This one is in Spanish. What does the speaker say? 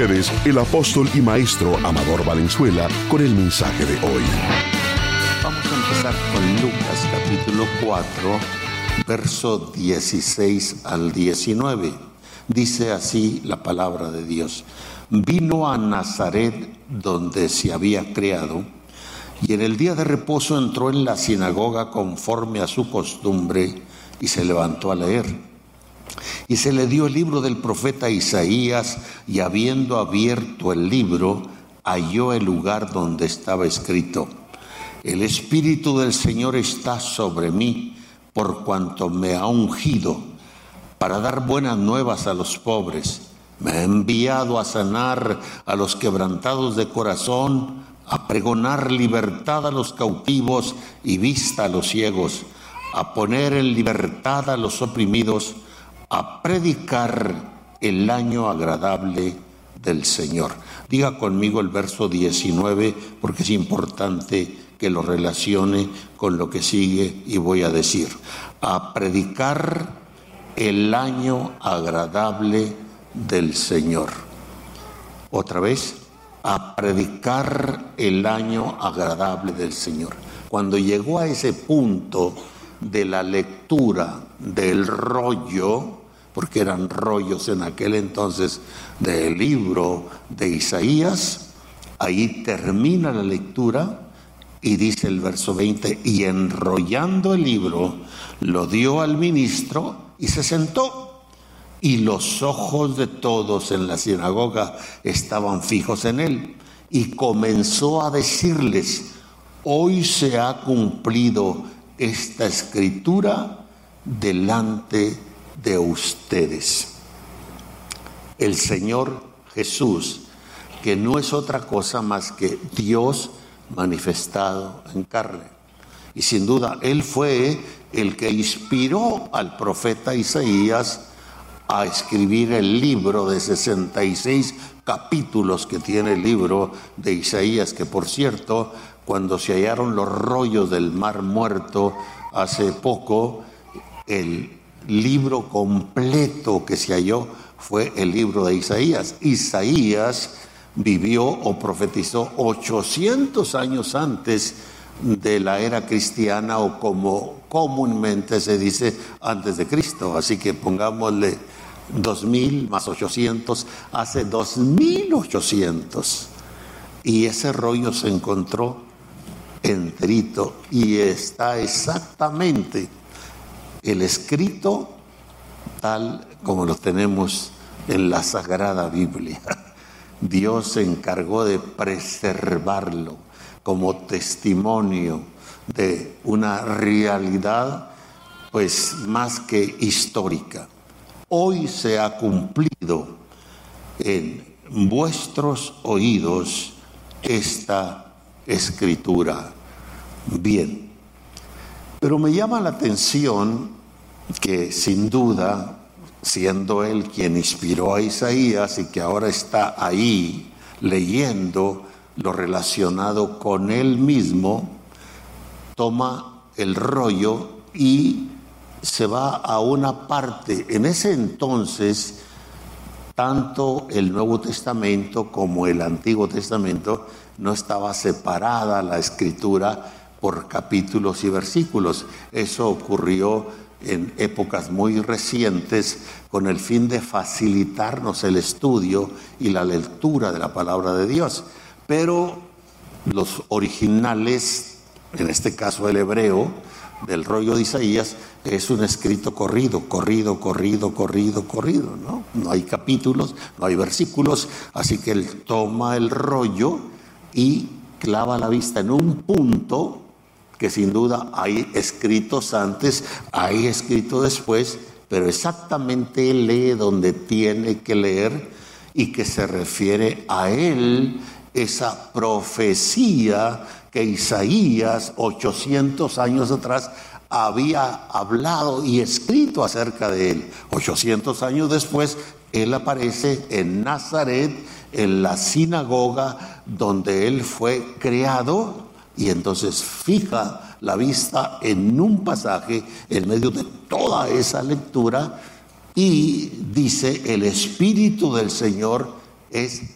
Ustedes, el apóstol y maestro Amador Valenzuela, con el mensaje de hoy. Vamos a empezar con Lucas capítulo 4, verso 16 al 19. Dice así la palabra de Dios. Vino a Nazaret, donde se había criado, y en el día de reposo entró en la sinagoga conforme a su costumbre, y se levantó a leer. Y se le dio el libro del profeta Isaías, y habiendo abierto el libro, halló el lugar donde estaba escrito: El Espíritu del Señor está sobre mí, por cuanto me ha ungido para dar buenas nuevas a los pobres. Me ha enviado a sanar a los quebrantados de corazón, a pregonar libertad a los cautivos y vista a los ciegos, a poner en libertad a los oprimidos, a predicar el año agradable del Señor. Diga conmigo el verso 19, porque es importante que lo relacione con lo que sigue y voy a decir. A predicar el año agradable del Señor. Otra vez, a predicar el año agradable del Señor. Cuando llegó a ese punto de la lectura del rollo, porque eran rollos en aquel entonces del libro de Isaías, ahí termina la lectura y dice el verso 20, y enrollando el libro, lo dio al ministro y se sentó, y los ojos de todos en la sinagoga estaban fijos en él, y comenzó a decirles: hoy se ha cumplido esta escritura delante de ustedes. El Señor Jesús, que no es otra cosa más que Dios manifestado en carne. Y sin duda, Él fue el que inspiró al profeta Isaías a escribir el libro de 66 capítulos que tiene el libro de Isaías, que por cierto, cuando se hallaron los rollos del Mar Muerto hace poco, el libro completo que se halló fue el libro de Isaías. Isaías vivió o profetizó 800 años antes de la era cristiana, o como comúnmente se dice, antes de Cristo. Así que pongámosle 2000 más 800, hace 2800. Y ese rollo se encontró enterito y está exactamente el escrito tal como lo tenemos en la Sagrada Biblia. Dios se encargó de preservarlo como testimonio de una realidad, pues más que histórica. Hoy se ha cumplido en vuestros oídos esta escritura. Bien. Pero me llama la atención que sin duda, siendo él quien inspiró a Isaías y que ahora está ahí leyendo lo relacionado con él mismo, toma el rollo y se va a una parte. En ese entonces, tanto el Nuevo Testamento como el Antiguo Testamento no estaba separada la escritura por capítulos y versículos. Eso ocurrió en épocas muy recientes con el fin de facilitarnos el estudio y la lectura de la palabra de Dios. Pero los originales, en este caso el hebreo, del rollo de Isaías, es un escrito corrido, ¿no? No hay capítulos, no hay versículos, así que él toma el rollo y clava la vista en un punto que sin duda hay escritos antes, hay escrito después, pero exactamente él lee donde tiene que leer y que se refiere a él, esa profecía que Isaías 800 años atrás había hablado y escrito acerca de él. 800 años después, él aparece en Nazaret, en la sinagoga donde él fue criado, y entonces fija la vista en un pasaje en medio de toda esa lectura y dice: el Espíritu del Señor es